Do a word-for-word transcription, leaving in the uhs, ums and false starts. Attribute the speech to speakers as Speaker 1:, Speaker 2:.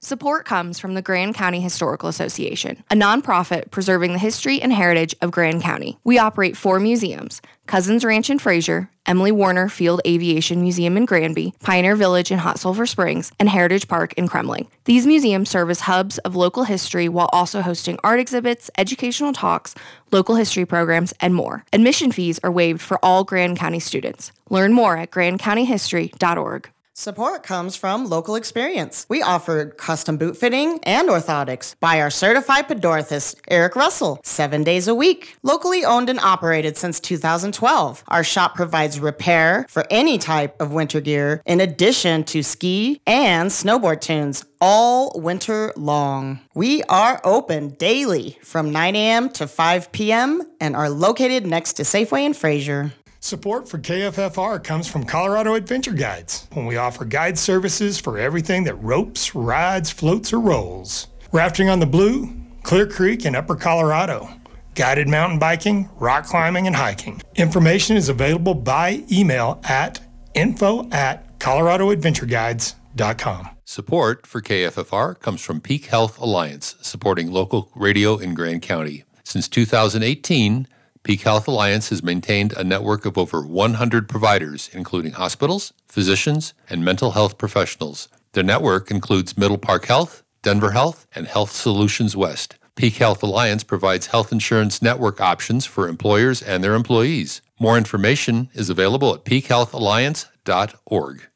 Speaker 1: Support comes from the Grand County Historical Association, a nonprofit preserving the history and heritage of Grand County. We operate four museums: Cousins Ranch in Fraser, Emily Warner Field Aviation Museum in Granby, Pioneer Village in Hot Sulphur Springs, and Heritage Park in Kremling. These museums serve as hubs of local history while also hosting art exhibits, educational talks, local history programs, and more. Admission fees are waived for all Grand County students. Learn more at grand county history dot org.
Speaker 2: Support comes from Local Experience. We offer custom boot fitting and orthotics by our certified podorthist, Eric Russell, seven days a week. Locally owned and operated since two thousand twelve. Our shop provides repair for any type of winter gear, in addition to ski and snowboard tunes, all winter long. We are open daily from nine a.m. to five p.m. and are located next to Safeway in Fraser.
Speaker 3: Support for K F F R comes from Colorado Adventure Guides, when we offer guide services for everything that ropes, rides, floats, or rolls. Rafting on the Blue, Clear Creek, and Upper Colorado. Guided mountain biking, rock climbing, and hiking. Information is available by email at info at colorado adventure guides dot com.
Speaker 4: Support for K F F R comes from Peak Health Alliance, supporting local radio in Grand County. Since two thousand eighteen, Peak Health Alliance has maintained a network of over one hundred providers, including hospitals, physicians, and mental health professionals. Their network includes Middle Park Health, Denver Health, and Health Solutions West. Peak Health Alliance provides health insurance network options for employers and their employees. More information is available at peak health alliance dot org.